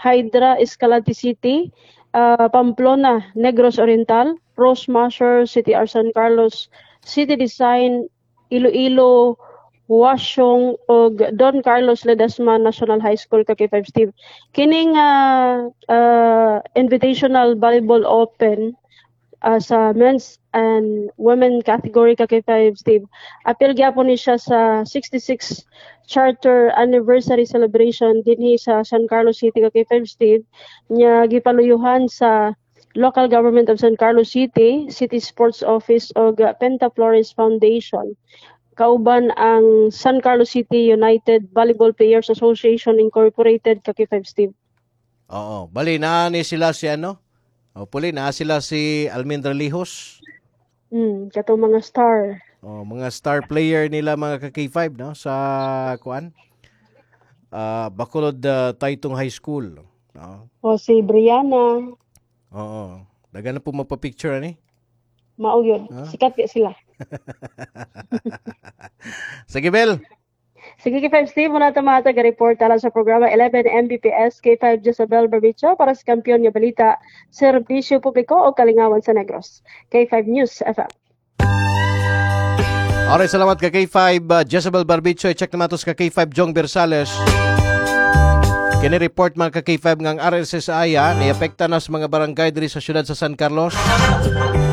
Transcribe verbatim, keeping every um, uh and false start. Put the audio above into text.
Hydra, Escalante City, uh, Pamplona, Negros Oriental, Rose Masher, City R San Carlos, City Design, Iloilo, Wasyong ug Don Carlos Ledesma National High School ka K five Steve. Kining uh, uh, invitational volleyball open uh, sa men's and women category ka K five Steve. Apil gyapon ni siya sa sixty-sixth charter anniversary celebration dinhi sa San Carlos City ka K five Steve nya gipaluyuhan sa Local Government of San Carlos City, City Sports Office ug Penta Flores Foundation. Kauban ang San Carlos City United Volleyball Players Association Incorporated ka K five Steve. Oo, bali na ni sila si ano? O puli na sila si Almendra Lijos. Hmm, katong mga star. Oh, mga star player nila mga ka K five no sa kuan. Uh, Bacolod uh, Taytong High School, no? O si Brianna. Oo. Dagan na po magpa-picture ani. Mao yun. Huh? Sikat di sila. Sige, Bel. Sige, K five Steve, muna tamata ka-report tala sa programa eleven M B P S K five Jezabel Barbicho para sa kampiyon nga balita, serbisyo publiko o kalingawan sa Negros. K five News F M. Alright, salamat ka K five uh, Jezabel Barbicho. I-check naman ito ka K five Jong Bersales. Kini-report mga ka K five ngang R S S I ni apekta na sa mga barangay diri sa siyudad sa San Carlos.